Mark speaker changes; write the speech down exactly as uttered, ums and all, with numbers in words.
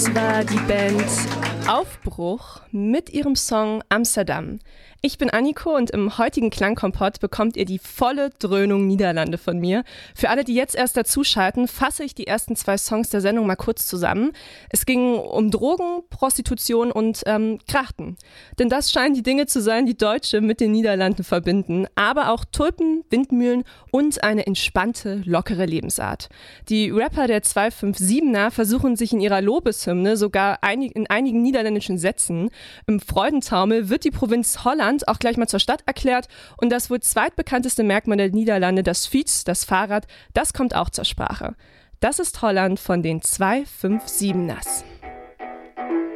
Speaker 1: Das war die Band Aufbruch mit ihrem Song Amsterdam. Ich bin Anniko und im heutigen Klangkompott bekommt ihr die volle Dröhnung Niederlande von mir. Für alle, die jetzt erst dazuschalten, fasse ich die ersten zwei Songs der Sendung mal kurz zusammen. Es ging um Drogen, Prostitution und ähm, Krachten. Denn das scheinen die Dinge zu sein, die Deutsche mit den Niederlanden verbinden. Aber auch Tulpen, Windmühlen und eine entspannte, lockere Lebensart. Die Rapper der zwei fünf siebener versuchen sich in ihrer Lobeshymne sogar einig, in einigen niederländischen Sätzen. Im Freudentaumel wird die Provinz Holland auch gleich mal zur Stadt erklärt und das wohl zweitbekannteste Merkmal der Niederlande, das Fiets, das Fahrrad, das kommt auch zur Sprache. Das ist Holland von den zwei fünf siebeners.